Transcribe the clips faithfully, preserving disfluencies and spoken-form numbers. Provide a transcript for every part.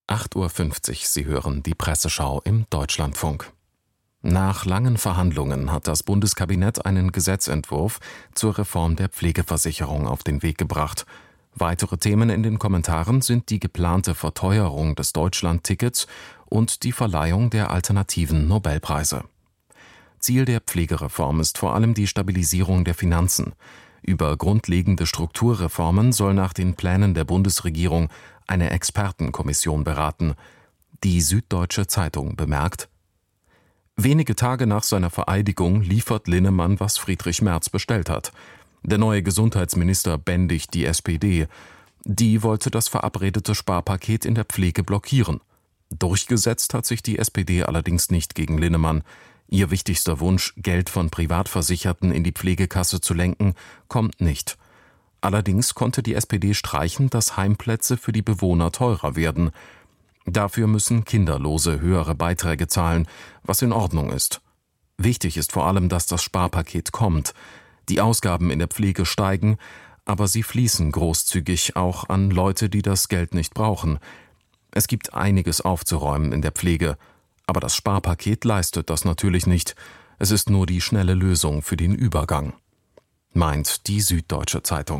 acht Uhr fünfzig, Sie hören die Presseschau im Deutschlandfunk. Nach langen Verhandlungen hat das Bundeskabinett einen Gesetzentwurf zur Reform der Pflegeversicherung auf den Weg gebracht. Weitere Themen in den Kommentaren sind die geplante Verteuerung des Deutschlandtickets und die Verleihung der alternativen Nobelpreise. Ziel der Pflegereform ist vor allem die Stabilisierung der Finanzen. Über grundlegende Strukturreformen soll nach den Plänen der Bundesregierung eine Expertenkommission beraten. Die Süddeutsche Zeitung bemerkt: Wenige Tage nach seiner Vereidigung liefert Linnemann, was Friedrich Merz bestellt hat. Der neue Gesundheitsminister bändigt die S P D. Die wollte das verabredete Sparpaket in der Pflege blockieren. Durchgesetzt hat sich die S P D allerdings nicht gegen Linnemann. Ihr wichtigster Wunsch, Geld von Privatversicherten in die Pflegekasse zu lenken, kommt nicht. Allerdings konnte die S P D streichen, dass Heimplätze für die Bewohner teurer werden. Dafür müssen Kinderlose höhere Beiträge zahlen, was in Ordnung ist. Wichtig ist vor allem, dass das Sparpaket kommt. Die Ausgaben in der Pflege steigen, aber sie fließen großzügig auch an Leute, die das Geld nicht brauchen. Es gibt einiges aufzuräumen in der Pflege, aber das Sparpaket leistet das natürlich nicht. Es ist nur die schnelle Lösung für den Übergang, meint die Süddeutsche Zeitung.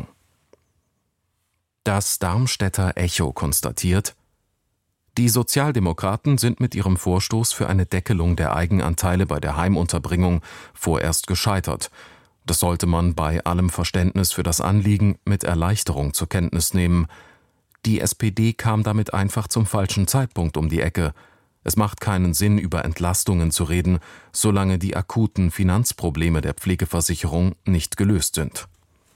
Das Darmstädter Echo konstatiert: Die Sozialdemokraten sind mit ihrem Vorstoß für eine Deckelung der Eigenanteile bei der Heimunterbringung vorerst gescheitert. Das sollte man bei allem Verständnis für das Anliegen mit Erleichterung zur Kenntnis nehmen. Die S P D kam damit einfach zum falschen Zeitpunkt um die Ecke. Es macht keinen Sinn, über Entlastungen zu reden, solange die akuten Finanzprobleme der Pflegeversicherung nicht gelöst sind.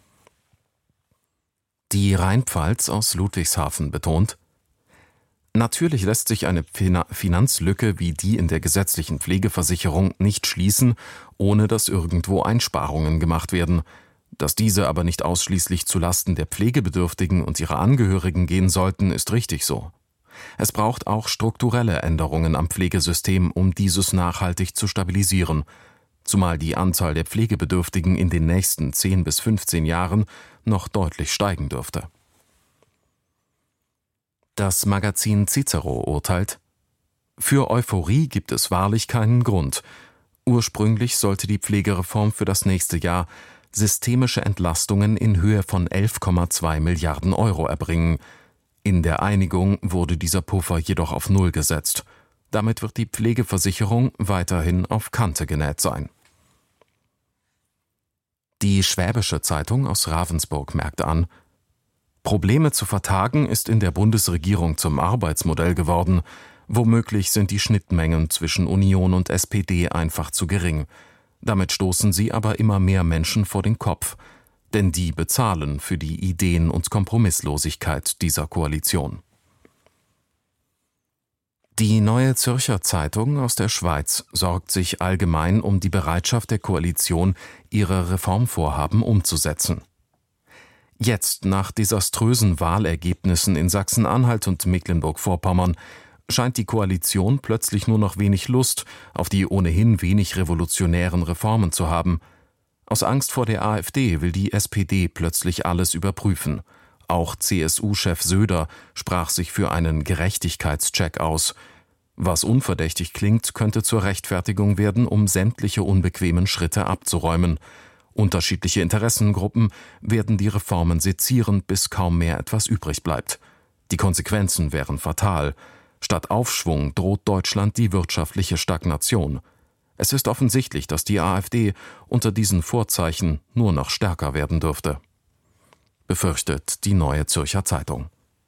Die Rheinpfalz aus Ludwigshafen betont: Natürlich lässt sich eine Finanzlücke wie die in der gesetzlichen Pflegeversicherung nicht schließen, ohne dass irgendwo Einsparungen gemacht werden. Dass diese aber nicht ausschließlich zulasten der Pflegebedürftigen und ihrer Angehörigen gehen sollten, ist richtig so. Es braucht auch strukturelle Änderungen am Pflegesystem, um dieses nachhaltig zu stabilisieren, zumal die Anzahl der Pflegebedürftigen in den nächsten zehn bis fünfzehn Jahren noch deutlich steigen dürfte. Das Magazin Cicero urteilt: Für Euphorie gibt es wahrlich keinen Grund. Ursprünglich sollte die Pflegereform für das nächste Jahr systemische Entlastungen in Höhe von elf Komma zwei Milliarden Euro erbringen. In der Einigung wurde dieser Puffer jedoch auf Null gesetzt. Damit wird die Pflegeversicherung weiterhin auf Kante genäht sein. Die Schwäbische Zeitung aus Ravensburg merkt an: Probleme zu vertagen ist in der Bundesregierung zum Arbeitsmodell geworden. Womöglich sind die Schnittmengen zwischen Union und S P D einfach zu gering. Damit stoßen sie aber immer mehr Menschen vor den Kopf. Denn die bezahlen für die Ideen- und Kompromisslosigkeit dieser Koalition. Die Neue Zürcher Zeitung aus der Schweiz sorgt sich allgemein um die Bereitschaft der Koalition, ihre Reformvorhaben umzusetzen. Jetzt, nach desaströsen Wahlergebnissen in Sachsen-Anhalt und Mecklenburg-Vorpommern, scheint die Koalition plötzlich nur noch wenig Lust auf die ohnehin wenig revolutionären Reformen zu haben. Aus Angst vor der AfD will die S P D plötzlich alles überprüfen. Auch C S U-Chef Söder sprach sich für einen Gerechtigkeitscheck aus. Was unverdächtig klingt, könnte zur Rechtfertigung werden, um sämtliche unbequemen Schritte abzuräumen. Unterschiedliche Interessengruppen werden die Reformen sezieren, bis kaum mehr etwas übrig bleibt. Die Konsequenzen wären fatal. Statt Aufschwung droht Deutschland die wirtschaftliche Stagnation. Es ist offensichtlich, dass die AfD unter diesen Vorzeichen nur noch stärker werden dürfte, befürchtet die Neue Zürcher Zeitung.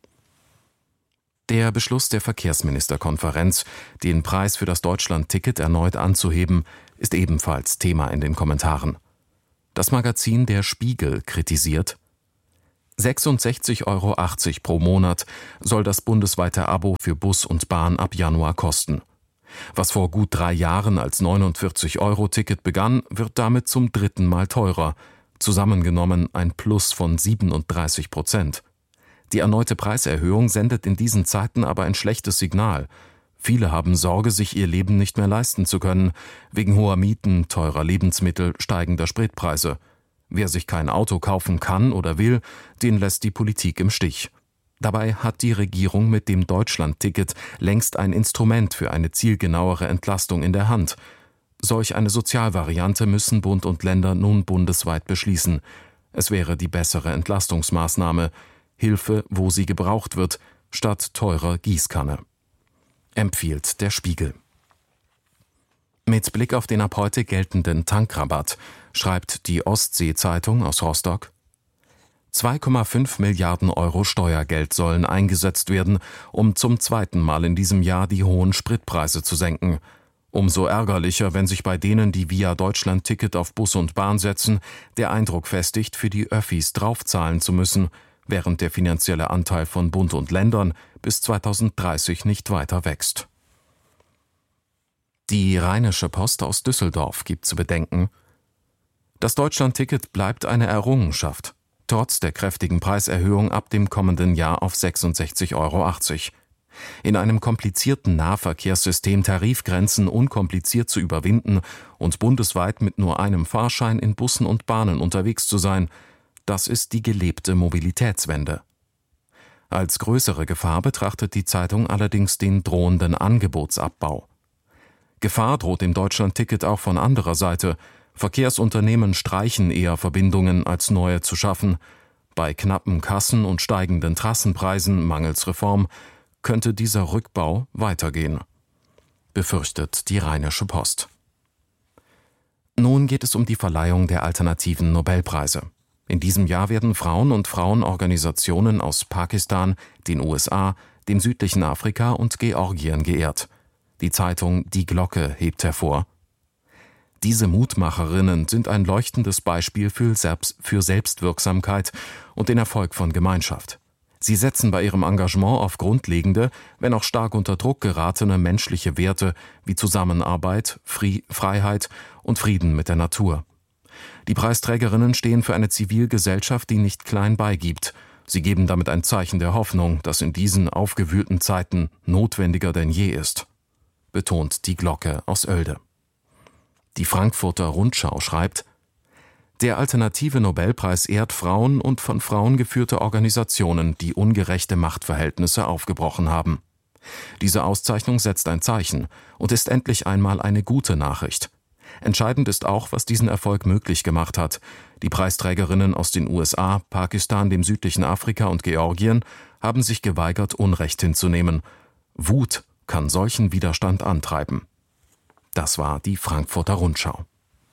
Der Beschluss der Verkehrsministerkonferenz, den Preis für das Deutschlandticket erneut anzuheben, ist ebenfalls Thema in den Kommentaren. Das Magazin Der Spiegel kritisiert: sechsundsechzig Euro achtzig pro Monat soll das bundesweite Abo für Bus und Bahn ab Januar kosten. Was vor gut drei Jahren als neunundvierzig-Euro-Ticket begann, wird damit zum dritten Mal teurer. Zusammengenommen ein Plus von siebenunddreißig Prozent. Die erneute Preiserhöhung sendet in diesen Zeiten aber ein schlechtes Signal. Viele haben Sorge, sich ihr Leben nicht mehr leisten zu können, wegen hoher Mieten, teurer Lebensmittel, steigender Spritpreise. Wer sich kein Auto kaufen kann oder will, den lässt die Politik im Stich. Dabei hat die Regierung mit dem Deutschland-Ticket längst ein Instrument für eine zielgenauere Entlastung in der Hand. Solch eine Sozialvariante müssen Bund und Länder nun bundesweit beschließen. Es wäre die bessere Entlastungsmaßnahme. Hilfe, wo sie gebraucht wird, statt teurer Gießkanne. Empfiehlt der Spiegel. Mit Blick auf den ab heute geltenden Tankrabatt schreibt die Ostsee-Zeitung aus Rostock: zwei Komma fünf Milliarden Euro Steuergeld sollen eingesetzt werden, um zum zweiten Mal in diesem Jahr die hohen Spritpreise zu senken. Umso ärgerlicher, wenn sich bei denen, die via Deutschland-Ticket auf Bus und Bahn setzen, der Eindruck festigt, für die Öffis draufzahlen zu müssen, während der finanzielle Anteil von Bund und Ländern bis zweitausenddreißig nicht weiter wächst. Die Rheinische Post aus Düsseldorf gibt zu bedenken: Das Deutschland-Ticket bleibt eine Errungenschaft, trotz der kräftigen Preiserhöhung ab dem kommenden Jahr auf sechsundsechzig Euro achtzig. In einem komplizierten Nahverkehrssystem Tarifgrenzen unkompliziert zu überwinden und bundesweit mit nur einem Fahrschein in Bussen und Bahnen unterwegs zu sein, das ist die gelebte Mobilitätswende. Als größere Gefahr betrachtet die Zeitung allerdings den drohenden Angebotsabbau. Gefahr droht dem Deutschland-Ticket auch von anderer Seite. Verkehrsunternehmen streichen eher Verbindungen, als neue zu schaffen. Bei knappen Kassen und steigenden Trassenpreisen mangels Reform könnte dieser Rückbau weitergehen, befürchtet die Rheinische Post. Nun geht es um die Verleihung der alternativen Nobelpreise. In diesem Jahr werden Frauen und Frauenorganisationen aus Pakistan, den U S A, dem südlichen Afrika und Georgien geehrt. Die Zeitung Die Glocke hebt hervor: Diese Mutmacherinnen sind ein leuchtendes Beispiel für, Selbst- für Selbstwirksamkeit und den Erfolg von Gemeinschaft. Sie setzen bei ihrem Engagement auf grundlegende, wenn auch stark unter Druck geratene menschliche Werte wie Zusammenarbeit, Fri- Freiheit und Frieden mit der Natur. Die Preisträgerinnen stehen für eine Zivilgesellschaft, die nicht klein beigibt. Sie geben damit ein Zeichen der Hoffnung, das in diesen aufgewühlten Zeiten notwendiger denn je ist, betont die Glocke aus Oelde. Die Frankfurter Rundschau schreibt: Der alternative Nobelpreis ehrt Frauen und von Frauen geführte Organisationen, die ungerechte Machtverhältnisse aufgebrochen haben. Diese Auszeichnung setzt ein Zeichen und ist endlich einmal eine gute Nachricht. Entscheidend ist auch, was diesen Erfolg möglich gemacht hat. Die Preisträgerinnen aus den U S A, Pakistan, dem südlichen Afrika und Georgien haben sich geweigert, Unrecht hinzunehmen. Wut kann solchen Widerstand antreiben. Das war die Frankfurter Rundschau.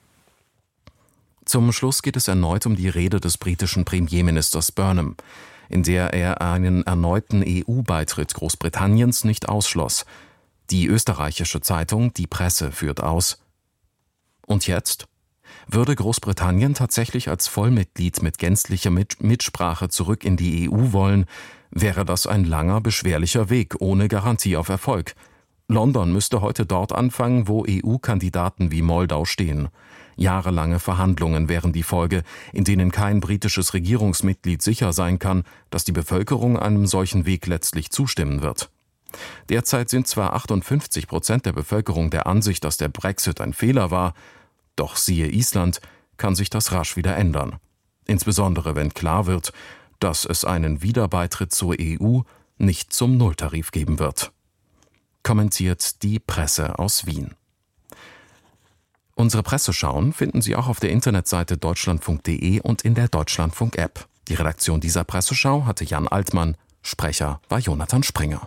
Zum Schluss geht es erneut um die Rede des britischen Premierministers Burnham, in der er einen erneuten E U-Beitritt Großbritanniens nicht ausschloss. Die österreichische Zeitung Die Presse führt aus: Und jetzt? Würde Großbritannien tatsächlich als Vollmitglied mit gänzlicher Mitsprache zurück in die E U wollen, wäre das ein langer, beschwerlicher Weg ohne Garantie auf Erfolg. London müsste heute dort anfangen, wo E U-Kandidaten wie Moldau stehen. Jahrelange Verhandlungen wären die Folge, in denen kein britisches Regierungsmitglied sicher sein kann, dass die Bevölkerung einem solchen Weg letztlich zustimmen wird. Derzeit sind zwar achtundfünfzig Prozent der Bevölkerung der Ansicht, dass der Brexit ein Fehler war, doch siehe Island, kann sich das rasch wieder ändern. Insbesondere wenn klar wird, dass es einen Wiederbeitritt zur E U nicht zum Nulltarif geben wird. Kommentiert die Presse aus Wien. Unsere Presseschauen finden Sie auch auf der Internetseite deutschlandfunk punkt de und in der Deutschlandfunk-App. Die Redaktion dieser Presseschau hatte Jan Altmann, Sprecher war Jonathan Springer.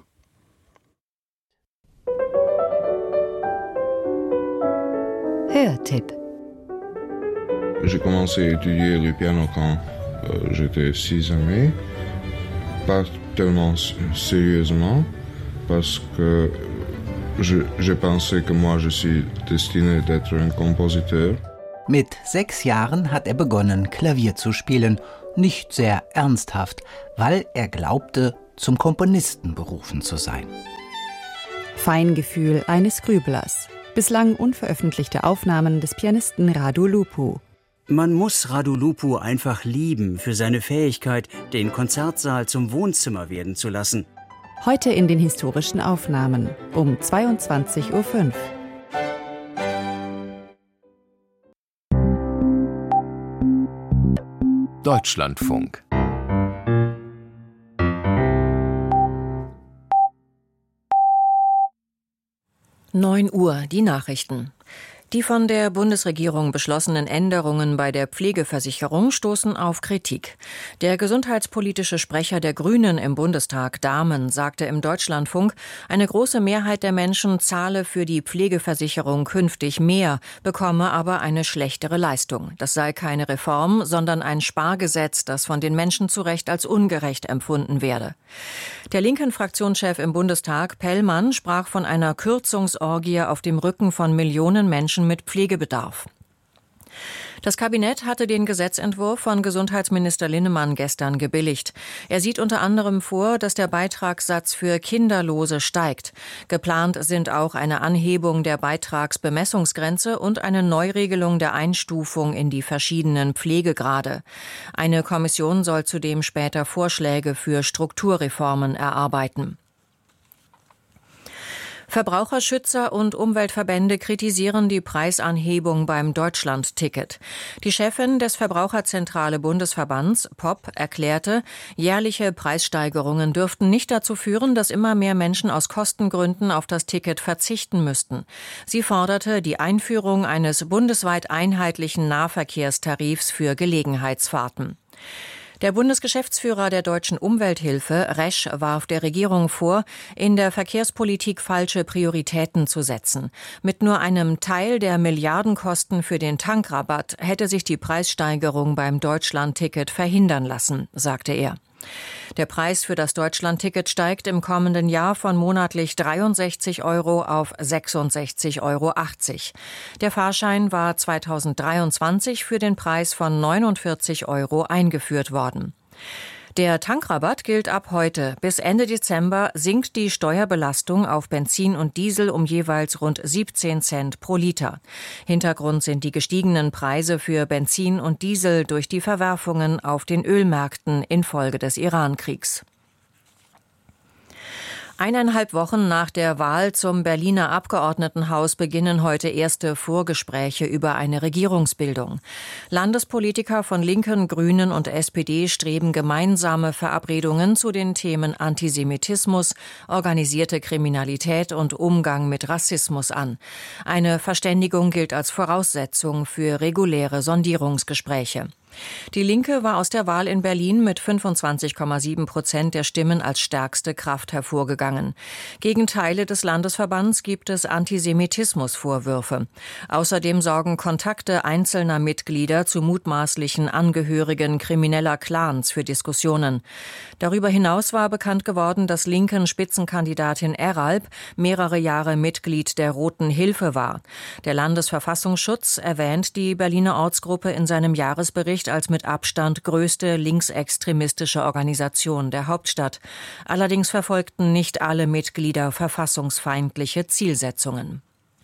Hörtipp. J'ai commencé à étudier le piano quand euh, j'étais six années, pas tellement sérieusement, parce que je, je pensais que moi je suis destiné d'être un compositeur. Mit sechs Jahren hat er begonnen, Klavier zu spielen, nicht sehr ernsthaft, weil er glaubte, zum Komponisten berufen zu sein. Feingefühl eines Grüblers. Bislang unveröffentlichte Aufnahmen des Pianisten Radu Lupu. Man muss Radu Lupu einfach lieben für seine Fähigkeit, den Konzertsaal zum Wohnzimmer werden zu lassen. Heute in den historischen Aufnahmen um zweiundzwanzig Uhr fünf. Deutschlandfunk. neun Uhr, die Nachrichten. Die von der Bundesregierung beschlossenen Änderungen bei der Pflegeversicherung stoßen auf Kritik. Der gesundheitspolitische Sprecher der Grünen im Bundestag, Dahmen, sagte im Deutschlandfunk, eine große Mehrheit der Menschen zahle für die Pflegeversicherung künftig mehr, bekomme aber eine schlechtere Leistung. Das sei keine Reform, sondern ein Spargesetz, das von den Menschen zu Recht als ungerecht empfunden werde. Der linken Fraktionschef im Bundestag, Pellmann, sprach von einer Kürzungsorgie auf dem Rücken von Millionen Menschen mit Pflegebedarf. Das Kabinett hatte den Gesetzentwurf von Gesundheitsminister Linnemann gestern gebilligt. Er sieht unter anderem vor, dass der Beitragssatz für Kinderlose steigt. Geplant sind auch eine Anhebung der Beitragsbemessungsgrenze und eine Neuregelung der Einstufung in die verschiedenen Pflegegrade. Eine Kommission soll zudem später Vorschläge für Strukturreformen erarbeiten. Verbraucherschützer und Umweltverbände kritisieren die Preisanhebung beim Deutschland-Ticket. Die Chefin des Verbraucherzentrale Bundesverbands, P O P, erklärte, jährliche Preissteigerungen dürften nicht dazu führen, dass immer mehr Menschen aus Kostengründen auf das Ticket verzichten müssten. Sie forderte die Einführung eines bundesweit einheitlichen Nahverkehrstarifs für Gelegenheitsfahrten. Der Bundesgeschäftsführer der Deutschen Umwelthilfe, Resch, warf der Regierung vor, in der Verkehrspolitik falsche Prioritäten zu setzen. Mit nur einem Teil der Milliardenkosten für den Tankrabatt hätte sich die Preissteigerung beim Deutschlandticket verhindern lassen, sagte er. Der Preis für das Deutschlandticket steigt im kommenden Jahr von monatlich dreiundsechzig Euro auf sechsundsechzig Euro achtzig. Der Fahrschein war zweitausenddreiundzwanzig für den Preis von neunundvierzig Euro eingeführt worden. Der Tankrabatt gilt ab heute. Bis Ende Dezember sinkt die Steuerbelastung auf Benzin und Diesel um jeweils rund siebzehn Cent pro Liter. Hintergrund sind die gestiegenen Preise für Benzin und Diesel durch die Verwerfungen auf den Ölmärkten infolge des Iran-Kriegs. Eineinhalb Wochen nach der Wahl zum Berliner Abgeordnetenhaus beginnen heute erste Vorgespräche über eine Regierungsbildung. Landespolitiker von Linken, Grünen und S P D streben gemeinsame Verabredungen zu den Themen Antisemitismus, organisierte Kriminalität und Umgang mit Rassismus an. Eine Verständigung gilt als Voraussetzung für reguläre Sondierungsgespräche. Die Linke war aus der Wahl in Berlin mit fünfundzwanzig Komma sieben Prozent der Stimmen als stärkste Kraft hervorgegangen. Gegen Teile des Landesverbands gibt es Antisemitismusvorwürfe. Außerdem sorgen Kontakte einzelner Mitglieder zu mutmaßlichen Angehörigen krimineller Clans für Diskussionen. Darüber hinaus war bekannt geworden, dass linken Spitzenkandidatin Eralb mehrere Jahre Mitglied der Roten Hilfe war. Der Landesverfassungsschutz erwähnt die Berliner Ortsgruppe in seinem Jahresbericht als mit Abstand größte linksextremistische Organisation der Hauptstadt. Allerdings verfolgten nicht alle Mitglieder verfassungsfeindliche Zielsetzungen.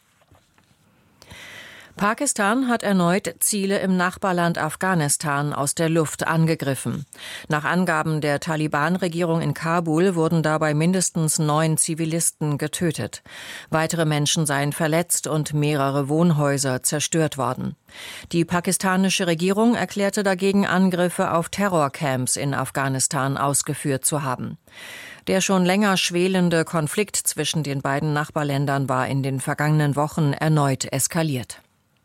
Pakistan hat erneut Ziele im Nachbarland Afghanistan aus der Luft angegriffen. Nach Angaben der Taliban-Regierung in Kabul wurden dabei mindestens neun Zivilisten getötet. Weitere Menschen seien verletzt und mehrere Wohnhäuser zerstört worden. Die pakistanische Regierung erklärte dagegen, Angriffe auf Terrorcamps in Afghanistan ausgeführt zu haben. Der schon länger schwelende Konflikt zwischen den beiden Nachbarländern war in den vergangenen Wochen erneut eskaliert.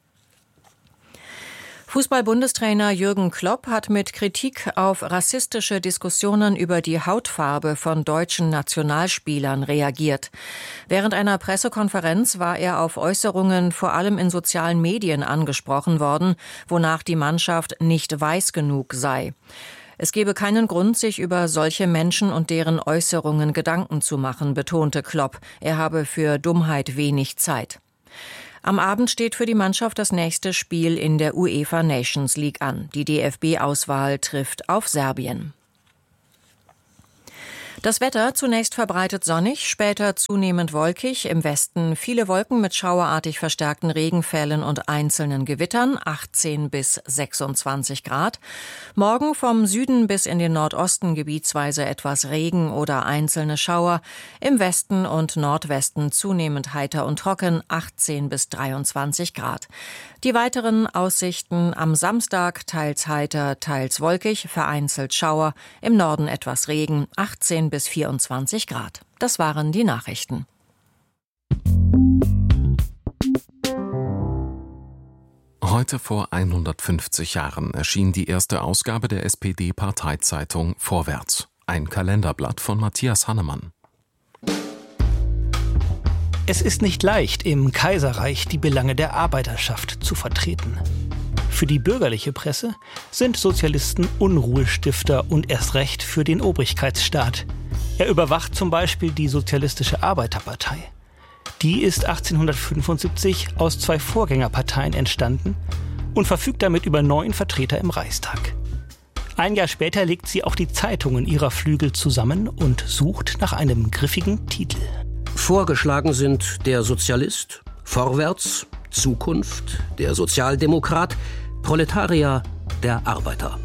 Fußball-Bundestrainer Jürgen Klopp hat mit Kritik auf rassistische Diskussionen über die Hautfarbe von deutschen Nationalspielern reagiert. Während einer Pressekonferenz war er auf Äußerungen vor allem in sozialen Medien angesprochen worden, wonach die Mannschaft nicht weiß genug sei. Es gebe keinen Grund, sich über solche Menschen und deren Äußerungen Gedanken zu machen, betonte Klopp. Er habe für Dummheit wenig Zeit. Am Abend steht für die Mannschaft das nächste Spiel in der UEFA Nations League an. Die D F B-Auswahl trifft auf Serbien. Das Wetter zunächst verbreitet sonnig, später zunehmend wolkig, im Westen viele Wolken mit schauerartig verstärkten Regenfällen und einzelnen Gewittern, achtzehn bis sechsundzwanzig Grad. Morgen vom Süden bis in den Nordosten gebietsweise etwas Regen oder einzelne Schauer, im Westen und Nordwesten zunehmend heiter und trocken, achtzehn bis dreiundzwanzig Grad. Die weiteren Aussichten am Samstag teils heiter, teils wolkig, vereinzelt Schauer, im Norden etwas Regen, achtzehn bis vierundzwanzig Grad. Das waren die Nachrichten. Heute vor hundertfünfzig Jahren erschien die erste Ausgabe der S P D-Parteizeitung Vorwärts, ein Kalenderblatt von Matthias Hannemann. Es ist nicht leicht, im Kaiserreich die Belange der Arbeiterschaft zu vertreten. Für die bürgerliche Presse sind Sozialisten Unruhestifter und erst recht für den Obrigkeitsstaat. Er überwacht zum Beispiel die Sozialistische Arbeiterpartei. Die ist achtzehnhundertfünfundsiebzig aus zwei Vorgängerparteien entstanden und verfügt damit über neun Vertreter im Reichstag. Ein Jahr später legt sie auch die Zeitungen ihrer Flügel zusammen und sucht nach einem griffigen Titel. Vorgeschlagen sind der Sozialist, Vorwärts, Zukunft, der Sozialdemokrat, Proletarier, der Arbeiter.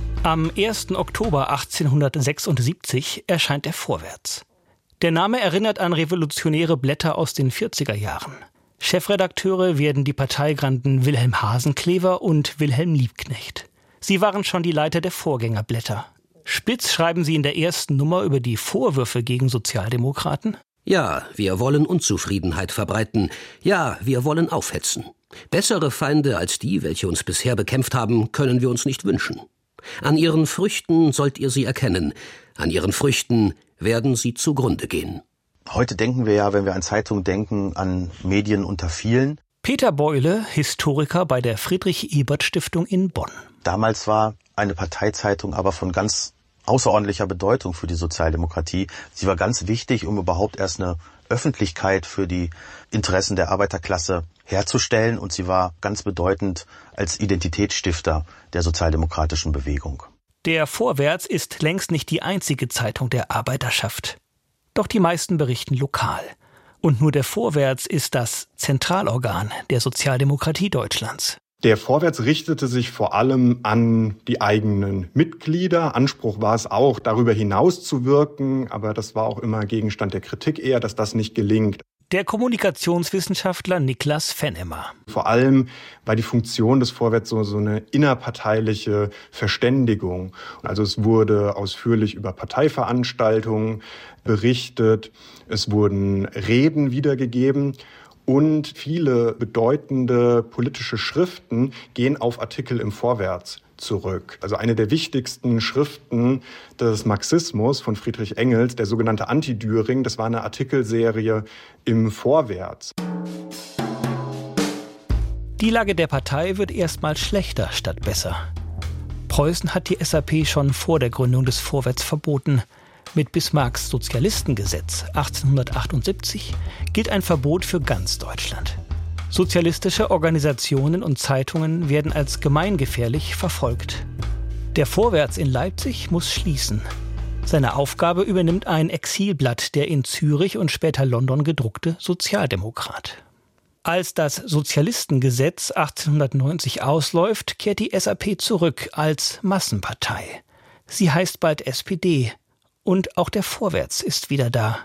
Am ersten Oktober achtzehnhundertsechsundsiebzig erscheint der Vorwärts. Der Name erinnert an revolutionäre Blätter aus den vierziger Jahren. Chefredakteure werden die Parteigranden Wilhelm Hasenclever und Wilhelm Liebknecht. Sie waren schon die Leiter der Vorgängerblätter. Spitz schreiben sie in der ersten Nummer über die Vorwürfe gegen Sozialdemokraten. Ja, wir wollen Unzufriedenheit verbreiten. Ja, wir wollen aufhetzen. Bessere Feinde als die, welche uns bisher bekämpft haben, können wir uns nicht wünschen. An ihren Früchten sollt ihr sie erkennen. An ihren Früchten werden sie zugrunde gehen. Heute denken wir ja, wenn wir an Zeitungen denken, an Medien unter vielen. Peter Beule, Historiker bei der Friedrich-Ebert-Stiftung in Bonn. Damals war eine Parteizeitung aber von ganz außerordentlicher Bedeutung für die Sozialdemokratie. Sie war ganz wichtig, um überhaupt erst eine Öffentlichkeit für die Interessen der Arbeiterklasse herzustellen. Und sie war ganz bedeutend als Identitätsstifter der sozialdemokratischen Bewegung. Der Vorwärts ist längst nicht die einzige Zeitung der Arbeiterschaft. Doch die meisten berichten lokal. Und nur der Vorwärts ist das Zentralorgan der Sozialdemokratie Deutschlands. Der Vorwärts richtete sich vor allem an die eigenen Mitglieder. Anspruch war es auch, darüber hinaus zu wirken, aber das war auch immer Gegenstand der Kritik eher, dass das nicht gelingt. Der Kommunikationswissenschaftler Niklas Fennemer. Vor allem war die Funktion des Vorwärts so, so eine innerparteiliche Verständigung. Also es wurde ausführlich über Parteiveranstaltungen berichtet, es wurden Reden wiedergegeben. Und viele bedeutende politische Schriften gehen auf Artikel im Vorwärts zurück. Also eine der wichtigsten Schriften des Marxismus von Friedrich Engels, der sogenannte Anti-Dühring, das war eine Artikelserie im Vorwärts. Die Lage der Partei wird erstmal schlechter statt besser. Preußen hat die S A P schon vor der Gründung des Vorwärts verboten. Mit Bismarcks Sozialistengesetz achtzehnhundertachtundsiebzig gilt ein Verbot für ganz Deutschland. Sozialistische Organisationen und Zeitungen werden als gemeingefährlich verfolgt. Der Vorwärts in Leipzig muss schließen. Seine Aufgabe übernimmt ein Exilblatt, der in Zürich und später London gedruckte Sozialdemokrat. Als das Sozialistengesetz achtzehnhundertneunzig ausläuft, kehrt die S A P zurück als Massenpartei. Sie heißt bald S P D. Und auch der Vorwärts ist wieder da.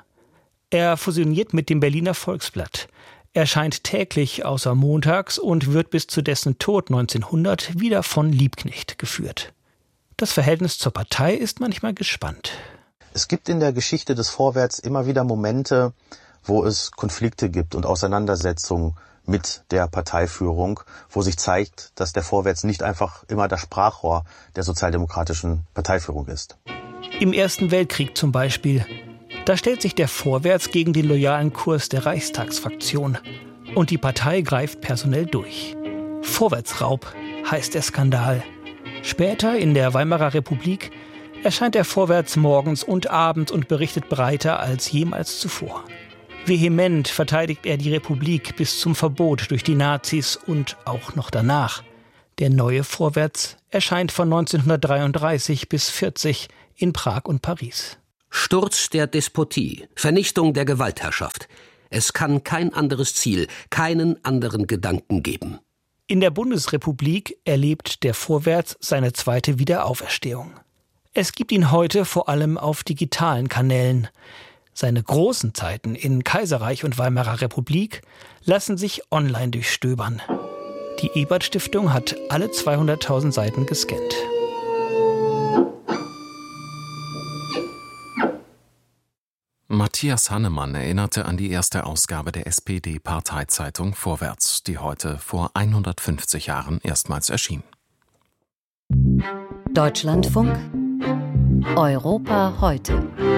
Er fusioniert mit dem Berliner Volksblatt, erscheint täglich außer montags und wird bis zu dessen Tod neunzehnhundert wieder von Liebknecht geführt. Das Verhältnis zur Partei ist manchmal gespannt. Es gibt in der Geschichte des Vorwärts immer wieder Momente, wo es Konflikte gibt und Auseinandersetzungen mit der Parteiführung, wo sich zeigt, dass der Vorwärts nicht einfach immer das Sprachrohr der sozialdemokratischen Parteiführung ist. Im Ersten Weltkrieg zum Beispiel. Da stellt sich der Vorwärts gegen den loyalen Kurs der Reichstagsfraktion. Und die Partei greift personell durch. Vorwärtsraub heißt der Skandal. Später, in der Weimarer Republik, erscheint der Vorwärts morgens und abends und berichtet breiter als jemals zuvor. Vehement verteidigt er die Republik bis zum Verbot durch die Nazis und auch noch danach. Der neue Vorwärts erscheint von neunzehnhundertdreiunddreißig bis vierzig in Prag und Paris. Sturz der Despotie, Vernichtung der Gewaltherrschaft. Es kann kein anderes Ziel, keinen anderen Gedanken geben. In der Bundesrepublik erlebt der Vorwärts seine zweite Wiederauferstehung. Es gibt ihn heute vor allem auf digitalen Kanälen. Seine großen Zeiten in Kaiserreich und Weimarer Republik lassen sich online durchstöbern. Die Ebert-Stiftung hat alle zweihunderttausend Seiten gescannt. Matthias Hannemann erinnerte an die erste Ausgabe der S P D-Parteizeitung Vorwärts, die heute vor hundertfünfzig Jahren erstmals erschien. Deutschlandfunk Europa heute.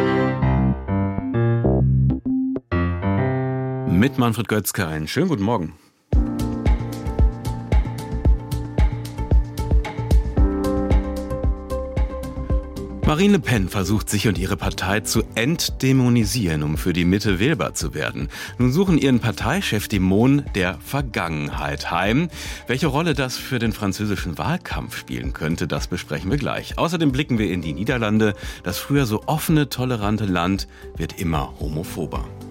Mit Manfred Götzke einen schönen guten Morgen. Marine Le Pen versucht sich und ihre Partei zu entdämonisieren, um für die Mitte wählbar zu werden. Nun suchen ihren Parteichef Dämonen der Vergangenheit heim. Welche Rolle das für den französischen Wahlkampf spielen könnte, das besprechen wir gleich. Außerdem blicken wir in die Niederlande. Das früher so offene, tolerante Land wird immer homophober.